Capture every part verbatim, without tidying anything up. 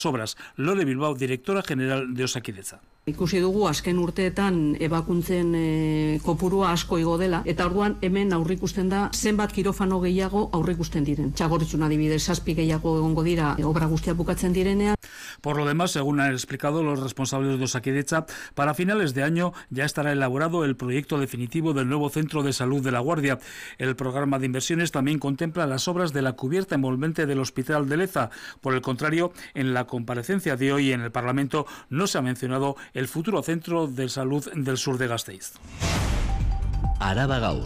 obras. Lore Bilbao, directora general de Osakidetza. Ikusi dugu azken urteetan ebakuntzen e, kopurua asko igo dela, eta orduan hemen aurrikusten da zenbat kirofano gehiago aurrikusten diren. Txagorritxun adibidez, zazpi gehiago egongo dira e, obra guztiak bukatzen direnean. Por lo demás, según han explicado los responsables de Osakidetza, para finales de año ya estará elaborado el proyecto definitivo del nuevo Centro de Salud de La Guardia. El programa de inversiones también contempla las obras de la cubierta envolvente del Hospital de Leza. Por el contrario, en la comparecencia de hoy en el Parlamento no se ha mencionado el futuro Centro de Salud del sur de Gasteiz. Araba Gaur.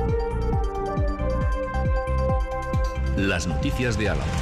Las noticias de Álava.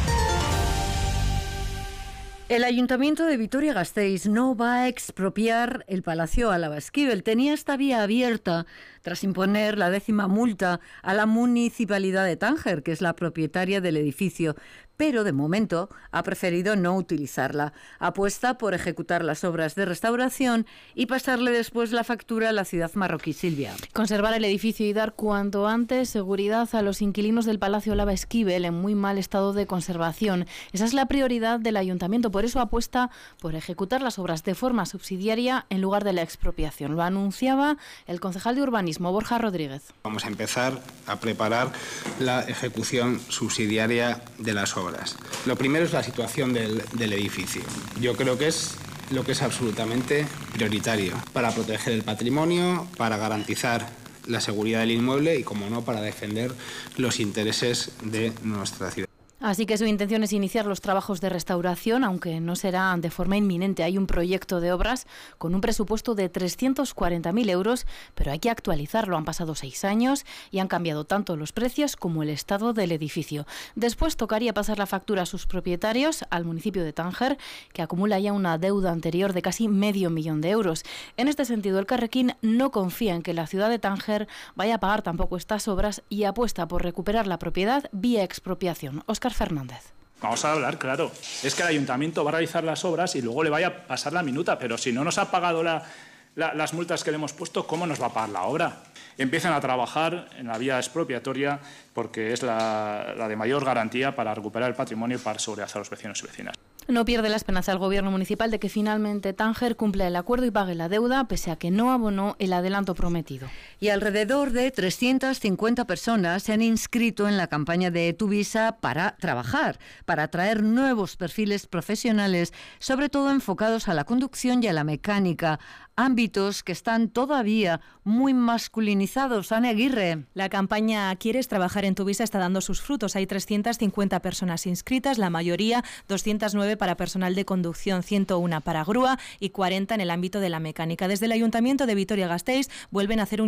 El Ayuntamiento de Vitoria-Gasteiz no va a expropiar el Palacio Álava Esquivel. Tenía esta vía abierta tras imponer la décima multa a la Municipalidad de Tánger, que es la propietaria del edificio, pero de momento ha preferido no utilizarla. Apuesta por ejecutar las obras de restauración y pasarle después la factura a la ciudad marroquí. Silvia. Conservar el edificio y dar cuanto antes seguridad a los inquilinos del Palacio Álava Esquivel en muy mal estado de conservación. Esa es la prioridad del Ayuntamiento. Por eso apuesta por ejecutar las obras de forma subsidiaria en lugar de la expropiación. Lo anunciaba el concejal de Urbanismo, Borja Rodríguez. Vamos a empezar a preparar la ejecución subsidiaria de las obras. Lo primero es la situación del, del edificio. Yo creo que es lo que es absolutamente prioritario para proteger el patrimonio, para garantizar la seguridad del inmueble y, como no, para defender los intereses de nuestra ciudad. Así que su intención es iniciar los trabajos de restauración, aunque no será de forma inminente. Hay un proyecto de obras con un presupuesto de trescientos cuarenta mil euros, pero hay que actualizarlo. Han pasado seis años y han cambiado tanto los precios como el estado del edificio. Después tocaría pasar la factura a sus propietarios, al municipio de Tánger, que acumula ya una deuda anterior de casi medio millón de euros. En este sentido, el Carrequín no confía en que la ciudad de Tánger vaya a pagar tampoco estas obras y apuesta por recuperar la propiedad vía expropiación. Óscar Fernández. Vamos a hablar, claro. Es que el ayuntamiento va a realizar las obras y luego le vaya a pasar la minuta, pero si no nos ha pagado la, la, las multas que le hemos puesto, ¿cómo nos va a pagar la obra? Empiezan a trabajar en la vía expropiatoria porque es la, la de mayor garantía para recuperar el patrimonio y para seguridad a los vecinos y vecinas. No pierde la esperanza el gobierno municipal de que finalmente Tánger cumpla el acuerdo y pague la deuda, pese a que no abonó el adelanto prometido. Y alrededor de trescientas cincuenta personas se han inscrito en la campaña de Etuvisa para trabajar, para atraer nuevos perfiles profesionales, sobre todo enfocados a la conducción y a la mecánica, ámbitos que están todavía muy masculinizados. Ana Aguirre. La campaña ¿Quieres trabajar en Tuvisa? Está dando sus frutos. Hay trescientas cincuenta personas inscritas, la mayoría doscientas nueve para personal de conducción, ciento uno para grúa y cuarenta en el ámbito de la mecánica. Desde el Ayuntamiento de Vitoria-Gasteiz vuelven a hacer un